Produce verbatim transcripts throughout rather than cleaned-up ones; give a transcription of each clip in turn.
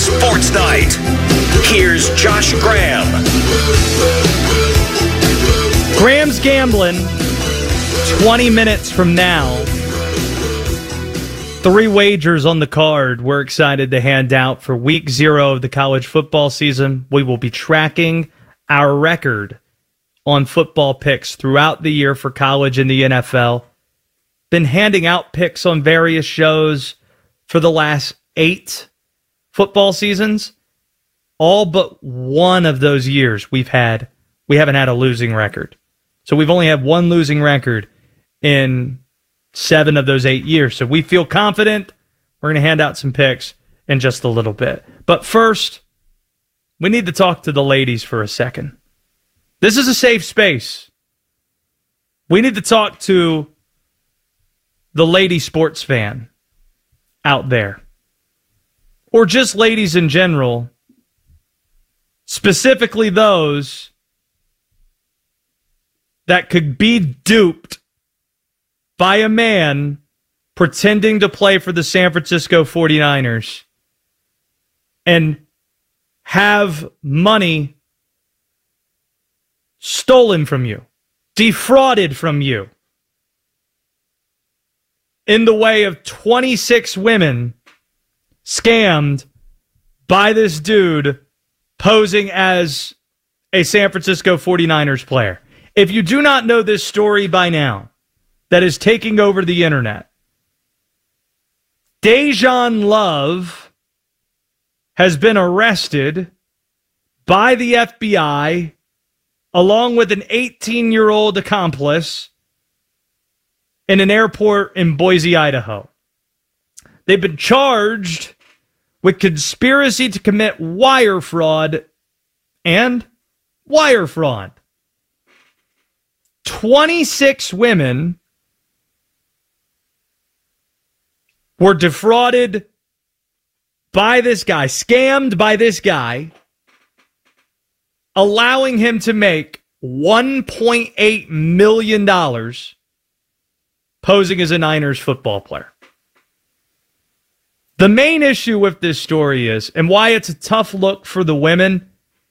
Sports Night. Here's Josh Graham. Graham's gambling. twenty minutes from now. Three wagers on the card we're excited to hand out for week zero of the college football season. We will be tracking our record on football picks throughout the year for college and the N F L. Been handing out picks on various shows for the last eight football seasons. All but one of those years we've had, we haven't had a losing record. So we've only had one losing record in seven of those eight years. So we feel confident. We're going to hand out some picks in just a little bit. But first, we need to talk to the ladies for a second. This is a safe space. We need to talk to the lady sports fan out there, or just ladies in general, specifically those that could be duped by a man pretending to play for the San Francisco forty-niners and have money stolen from you, defrauded from you, in the way of twenty-six women scammed by this dude posing as a San Francisco forty-niners player. If you do not know this story by now, that is taking over the internet, Dejan Love has been arrested by the F B I along with an eighteen-year-old accomplice in an airport in Boise, Idaho. They've been charged with conspiracy to commit wire fraud and wire fraud. twenty-six women were defrauded by this guy, scammed by this guy, allowing him to make one point eight million dollars posing as a Niners football player. The main issue with this story is, and why it's a tough look for the women,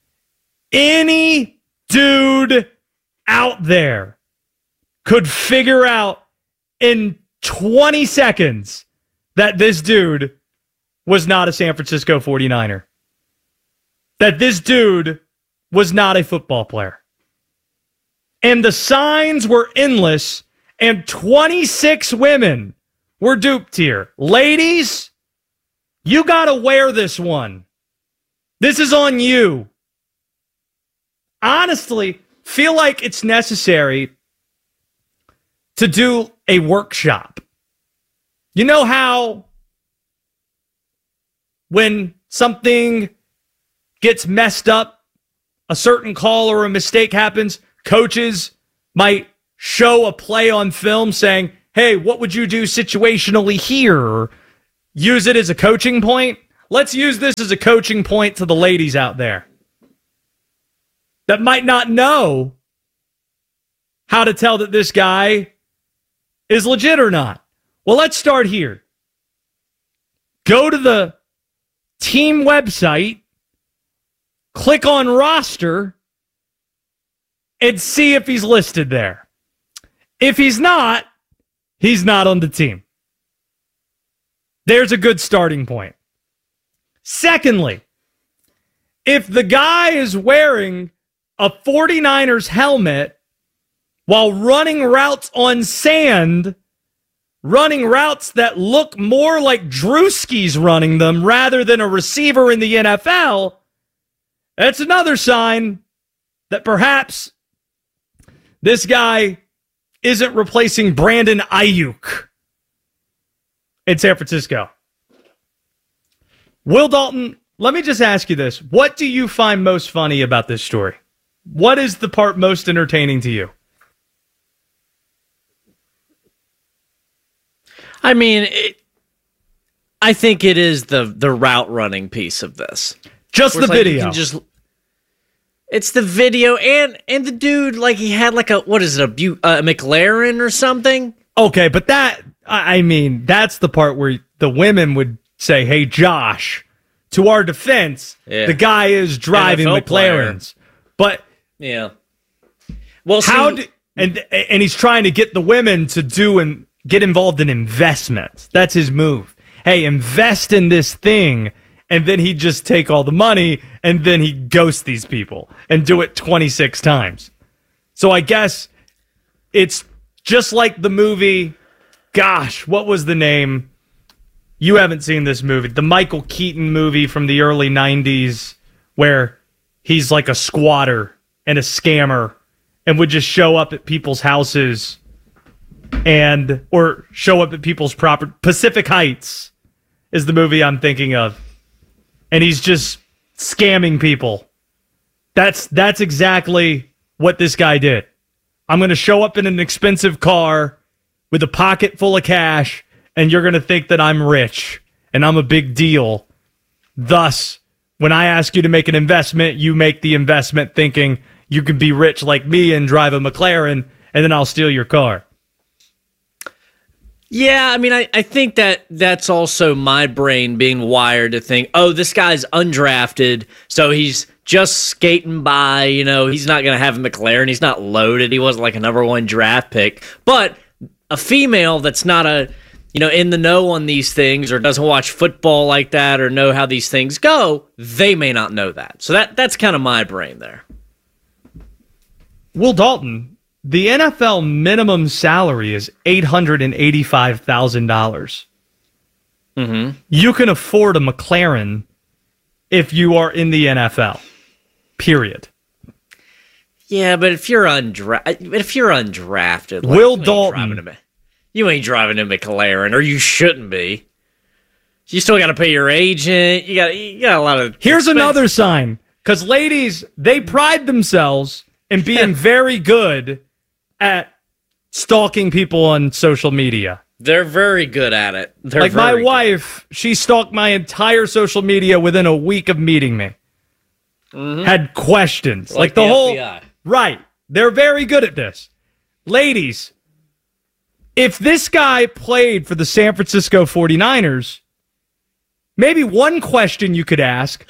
any dude out there could figure out in twenty seconds that this dude was not a San Francisco forty-niner. That this dude was not a football player. And the signs were endless, and twenty-six women were duped here. Ladies, you got to wear this one. This is on you. Honestly, feel like it's necessary to do a workshop. You know how when something gets messed up, a certain call or a mistake happens, coaches might show a play on film saying, hey, what would you do situationally here? Or use it as a coaching point. Let's use this as a coaching point to the ladies out there that might not know how to tell that this guy is legit or not. Well, let's start here. Go to the team website, click on roster, and see if he's listed there. If he's not, he's not on the team. There's a good starting point. Secondly, if the guy is wearing a forty-niners helmet while running routes on sand, running routes that look more like Drewski's running them rather than a receiver in the N F L, that's another sign that perhaps this guy isn't replacing Brandon Ayuk in San Francisco. Will Dalton, let me just ask you this. What do you find most funny about this story? What is the part most entertaining to you? I mean, it, I think it is the the route running piece of this. Just the like video. Just, it's the video and and the dude, like he had like a, what is it, a, Bu- a McLaren or something? Okay, but that, I mean, that's the part where the women would say, hey, Josh, to our defense, yeah. the guy is driving N F L McLarens. player. But yeah, well, how see, do, and and he's trying to get the women to do and get involved in investments. That's his move. Hey, invest in this thing, and then he'd just take all the money, and then he'd ghost these people and do it twenty-six times. So I guess it's just like the movie, gosh, what was the name? You haven't seen this movie. The Michael Keaton movie from the early nineties where he's like a squatter and a scammer and would just show up at people's houses and or show up at people's property. Pacific Heights is the movie I'm thinking of. And he's just scamming people. That's that's exactly what this guy did. I'm going to show up in an expensive car with a pocket full of cash, and you're going to think that I'm rich and I'm a big deal. Thus, when I ask you to make an investment, you make the investment thinking you can be rich like me and drive a McLaren, and then I'll steal your car. Yeah, I mean, I, I think that that's also my brain being wired to think, oh, this guy's undrafted, so he's just skating by, you know, he's not going to have a McLaren, he's not loaded, he wasn't like a number one draft pick. But a female that's not a, you know, in the know on these things or doesn't watch football like that or know how these things go, they may not know that. So that that's kind of my brain there. Will Dalton, the N F L minimum salary is eight hundred eighty-five thousand dollars. Mm-hmm. You can afford a McLaren if you are in the N F L. Period. Yeah, but if you're undra- if you're undrafted, like, Will you ain't Dalton, driving a, you ain't driving a McLaren, or you shouldn't be. You still got to pay your agent. You got you got a lot of. Here's expense. another sign, because ladies, they pride themselves in being very good at stalking people on social media. They're very good at it. They're like my very wife, she stalked my entire social media within a week of meeting me. Mm-hmm. Had questions. Like, Like the, the whole... F B I. Right. They're very good at this. Ladies, if this guy played for the San Francisco forty-niners, maybe one question you could ask,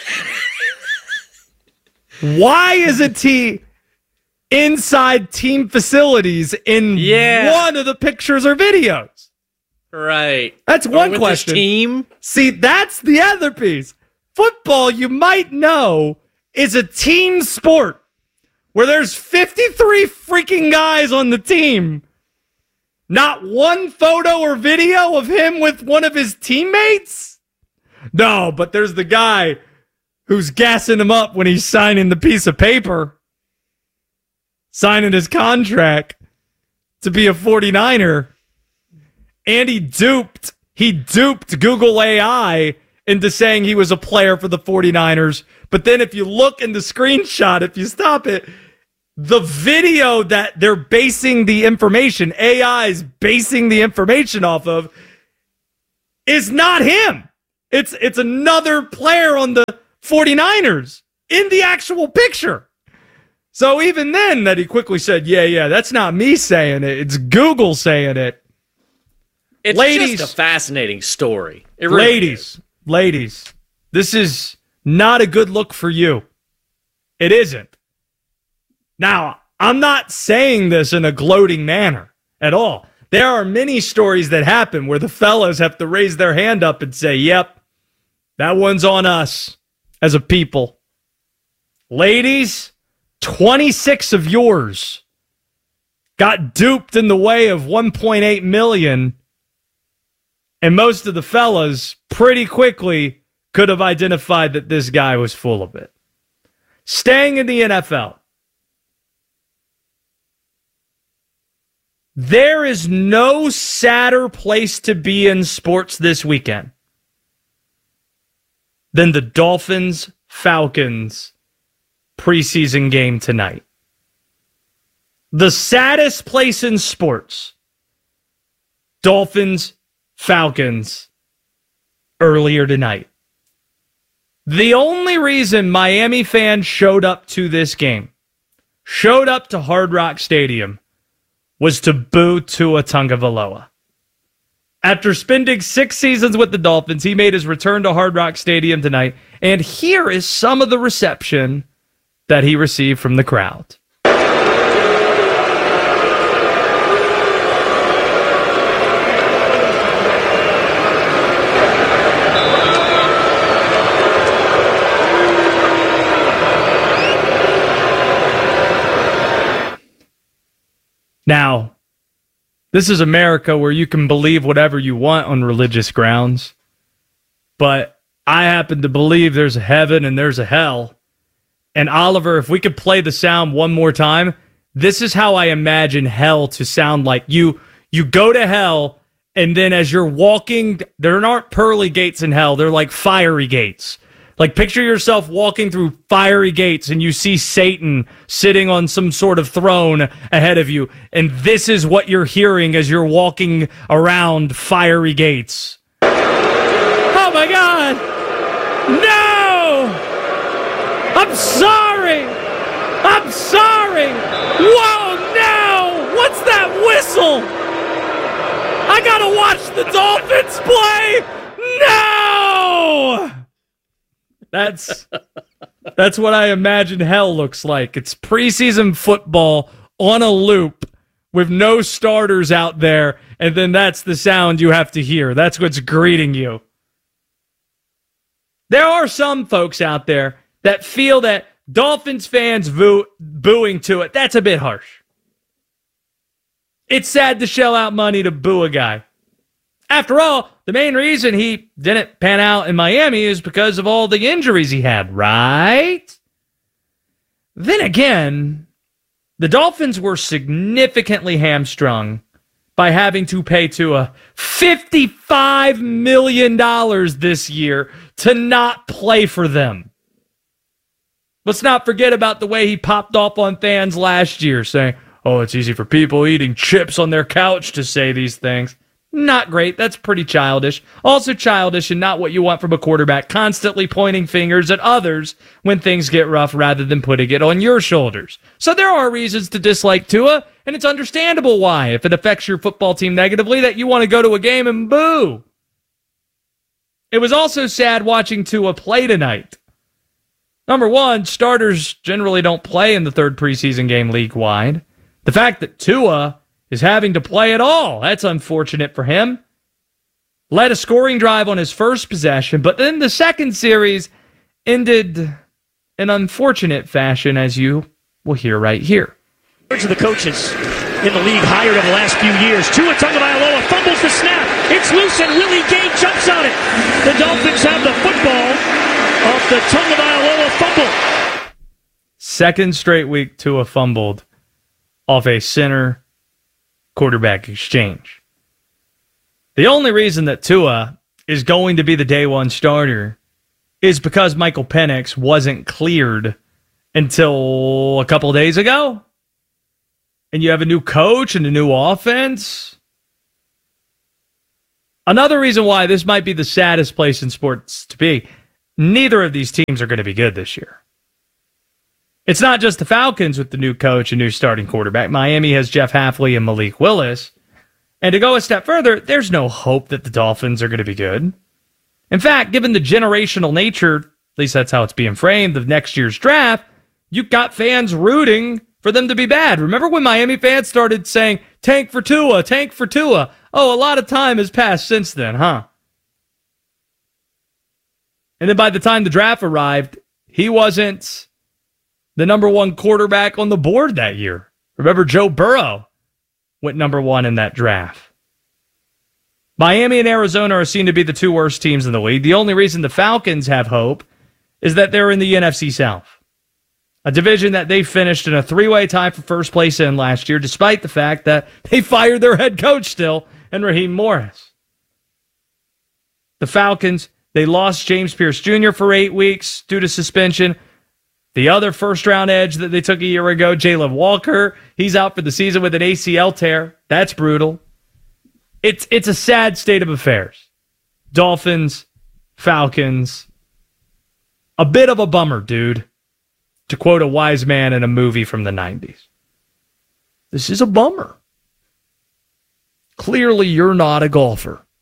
why isn't he inside team facilities in Yeah. one of the pictures or videos? Right. That's Or one with question. His team. See, that's the other piece. Football, you might know, is a team sport where there's fifty-three freaking guys on the team. Not one photo or video of him with one of his teammates? No, but there's the guy who's gassing him up when he's signing the piece of paper, signing his contract to be a forty-niner. And he duped, he duped Google A I into saying he was a player for the forty-niners. But then if you look in the screenshot, if you stop it, the video that they're basing the information, A I is basing the information off of, is not him. It's it's another player on the forty-niners in the actual picture. So even then that he quickly said, yeah, yeah, that's not me saying it. It's Google saying it. It's Ladies, just a fascinating story. It really ladies, is. ladies, this is not a good look for you. It isn't. Now, I'm not saying this in a gloating manner at all. There are many stories that happen where the fellas have to raise their hand up and say, yep, that one's on us as a people. Ladies, twenty-six of yours got duped in the way of one point eight million, and most of the fellas pretty quickly could have identified that this guy was full of it. Staying in the N F L. There is no sadder place to be in sports this weekend than the Dolphins-Falcons preseason game tonight. The saddest place in sports. Dolphins-Falcons earlier tonight. The only reason Miami fans showed up to this game, showed up to Hard Rock Stadium, was to boo Tua Tagovailoa. After spending six seasons with the Dolphins, he made his return to Hard Rock Stadium tonight, and here is some of the reception that he received from the crowd. Now, this is America where you can believe whatever you want on religious grounds, but I happen to believe there's a heaven and there's a hell. And Oliver, if we could play the sound one more time, this is how I imagine hell to sound like. You you go to hell, and then as you're walking, there aren't pearly gates in hell. They're like fiery gates. Like, picture yourself walking through fiery gates, and you see Satan sitting on some sort of throne ahead of you, and this is what you're hearing as you're walking around fiery gates. Oh, my God! No! I'm sorry! I'm sorry! Whoa, no! What's that whistle? I gotta watch the Dolphins play! No! That's that's what I imagine hell looks like. It's preseason football on a loop with no starters out there, and then that's the sound you have to hear. That's what's greeting you. There are some folks out there that feel that Dolphins fans boo- booing to it, that's a bit harsh. It's sad to shell out money to boo a guy. After all, the main reason he didn't pan out in Miami is because of all the injuries he had, right? Then again, the Dolphins were significantly hamstrung by having to pay Tua fifty-five million dollars this year to not play for them. Let's not forget about the way he popped off on fans last year saying, oh, it's easy for people eating chips on their couch to say these things. Not great. That's pretty childish. Also childish and not what you want from a quarterback, constantly pointing fingers at others when things get rough rather than putting it on your shoulders. So there are reasons to dislike Tua, and it's understandable why, if it affects your football team negatively, that you want to go to a game and boo. It was also sad watching Tua play tonight. Number one, starters generally don't play in the third preseason game league-wide. The fact that Tua is having to play at all, that's unfortunate for him. Led a scoring drive on his first possession, but then the second series ended in unfortunate fashion, as you will hear right here. Of the coaches in the league hired over the last few years. Tua Tagovailoa fumbles the snap. It's loose and Willie Gay jumps on it. The Dolphins have the football off the Tagovailoa fumble. Second straight week Tua fumbled off a center quarterback exchange. The only reason that Tua is going to be the day one starter is because Michael Penix wasn't cleared until a couple of days ago. And you have a new coach and a new offense. Another reason why this might be the saddest place in sports to be, neither of these teams are going to be good this year. It's not just the Falcons with the new coach and new starting quarterback. Miami has Jeff Hafley and Malik Willis. And to go a step further, there's no hope that the Dolphins are going to be good. In fact, given the generational nature, at least that's how it's being framed, of next year's draft, you've got fans rooting for them to be bad. Remember when Miami fans started saying, tank for Tua, tank for Tua? Oh, a lot of time has passed since then, huh? And then by the time the draft arrived, he wasn't the number one quarterback on the board that year. Remember, Joe Burrow went number one in that draft. Miami and Arizona are seen to be the two worst teams in the league. The only reason the Falcons have hope is that they're in the N F C South, a division that they finished in a three-way tie for first place in last year, despite the fact that they fired their head coach still, and Raheem Morris. The Falcons, they lost James Pierce Junior for eight weeks due to suspension. The other first-round edge that they took a year ago, Jalen Walker, he's out for the season with an A C L tear. That's brutal. It's it's a sad state of affairs. Dolphins, Falcons, a bit of a bummer, dude, to quote a wise man in a movie from the nineties. This is a bummer. Clearly, you're not a golfer.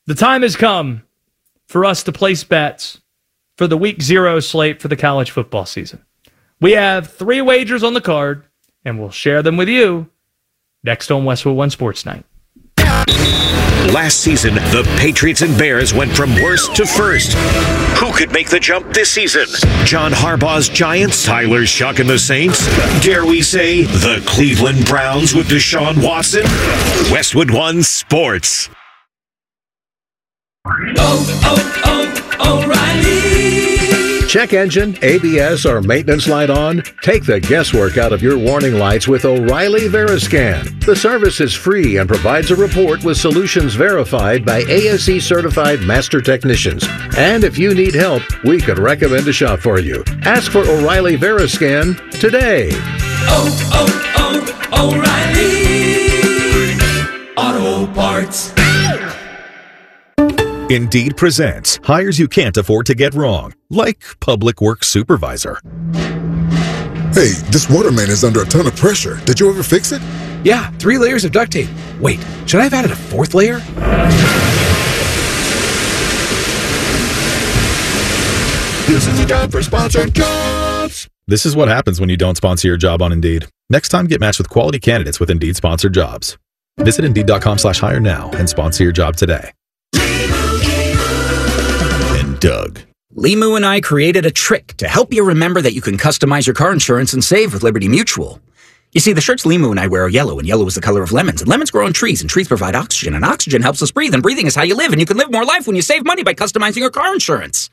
The time has come for us to place bets for the week zero slate for the college football season. We have three wagers on the card, and we'll share them with you next on Westwood One Sports Night. Last season, the Patriots and Bears went from worst to first. Who could make the jump this season? John Harbaugh's Giants, Tyler Shuck and the Saints? Dare we say the Cleveland Browns with Deshaun Watson? Westwood One Sports. Oh, oh, oh, O'Reilly. Check engine, A B S, or maintenance light on? Take the guesswork out of your warning lights with O'Reilly Veriscan. The service is free and provides a report with solutions verified by A S E certified master technicians. And if you need help, we could recommend a shop for you. Ask for O'Reilly Veriscan today. Oh, oh, oh, O'Reilly Auto Parts. Indeed presents hires you can't afford to get wrong, like public works supervisor. Hey, this water main is under a ton of pressure. Did you ever fix it? Yeah, three layers of duct tape. Wait, should I have added a fourth layer? This is a job for sponsored jobs. This is what happens when you don't sponsor your job on Indeed. Next time, get matched with quality candidates with Indeed sponsored jobs. Visit Indeed.com slash hire now and sponsor your job today. And Doug. Limu and I created a trick to help you remember that you can customize your car insurance and save with Liberty Mutual. You see, the shirts Limu and I wear are yellow, and yellow is the color of lemons, and lemons grow on trees, and trees provide oxygen, and oxygen helps us breathe, and breathing is how you live, and you can live more life when you save money by customizing your car insurance.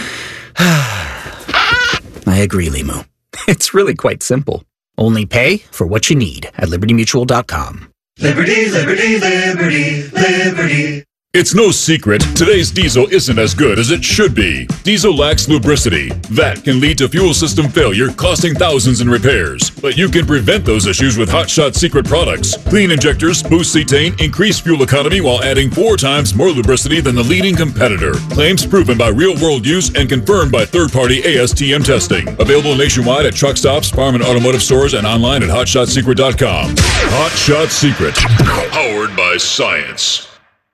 I agree, Limu. It's really quite simple. Only pay for what you need at liberty mutual dot com. Liberty, liberty, liberty, liberty. It's no secret, today's diesel isn't as good as it should be. Diesel lacks lubricity. That can lead to fuel system failure, costing thousands in repairs. But you can prevent those issues with Hot Shot Secret products. Clean injectors boost cetane, increase fuel economy while adding four times more lubricity than the leading competitor. Claims proven by real-world use and confirmed by third-party A S T M testing. Available nationwide at truck stops, farm and automotive stores, and online at hot shot secret dot com. Hot Shot Secret. Powered by science.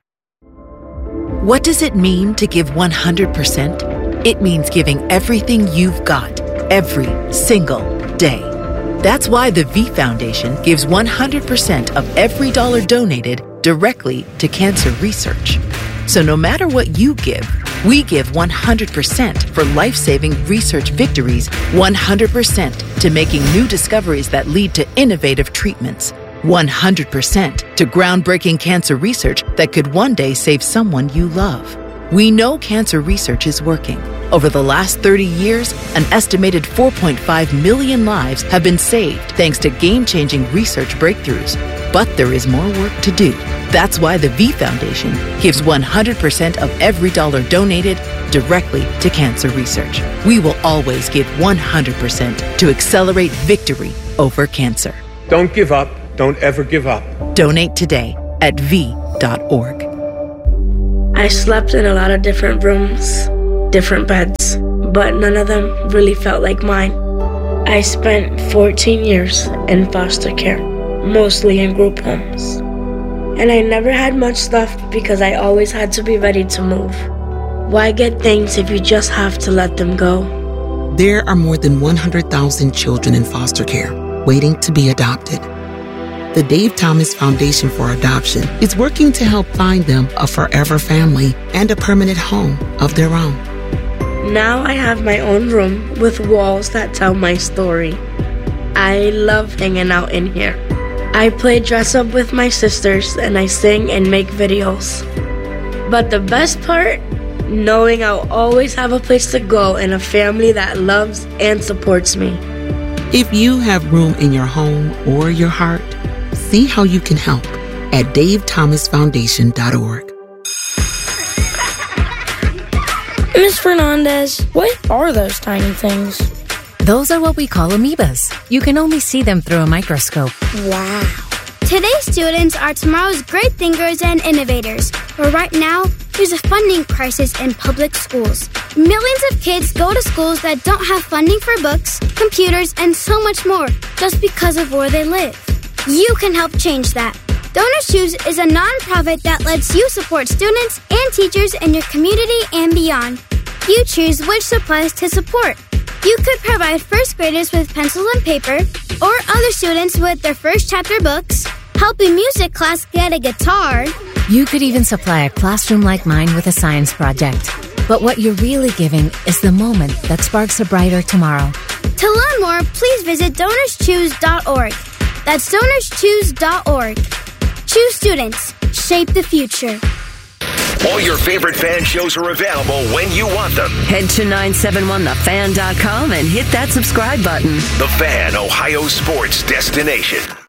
What does it mean to give one hundred percent? It means giving everything you've got, every single day. That's why the V Foundation gives one hundred percent of every dollar donated directly to cancer research. So no matter what you give, we give one hundred percent for life-saving research victories, one hundred percent to making new discoveries that lead to innovative treatments, one hundred percent to groundbreaking cancer research that could one day save someone you love. We know cancer research is working. Over the last thirty years, an estimated four point five million lives have been saved thanks to game-changing research breakthroughs. But there is more work to do. That's why the V Foundation gives one hundred percent of every dollar donated directly to cancer research. We will always give one hundred percent to accelerate victory over cancer. Don't give up. Don't ever give up. Donate today at v dot org. I slept in a lot of different rooms, different beds, but none of them really felt like mine. I spent fourteen years in foster care, mostly in group homes. And I never had much stuff because I always had to be ready to move. Why get things if you just have to let them go? There are more than one hundred thousand children in foster care waiting to be adopted. The Dave Thomas Foundation for Adoption is working to help find them a forever family and a permanent home of their own. Now I have my own room with walls that tell my story. I love hanging out in here. I play dress up with my sisters and I sing and make videos. But the best part? Knowing I'll always have a place to go and a family that loves and supports me. If you have room in your home or your heart, see how you can help at dave thomas foundation dot org. Miz Fernandez, what are those tiny things? Those are what we call amoebas. You can only see them through a microscope. Wow. Today's students are tomorrow's great thinkers and innovators. But right now, there's a funding crisis in public schools. Millions of kids go to schools that don't have funding for books, computers, and so much more just because of where they live. You can help change that. Donors Choose is a nonprofit that lets you support students and teachers in your community and beyond. You choose which supplies to support. You could provide first graders with pencils and paper, or other students with their first chapter books, help a music class get a guitar. You could even supply a classroom like mine with a science project. But what you're really giving is the moment that sparks a brighter tomorrow. To learn more, please visit donors choose dot org. That's donors choose dot org. Choose students. Shape the future. All your favorite fan shows are available when you want them. Head to nine seven one the fan dot com and hit that subscribe button. The Fan, Ohio sports destination.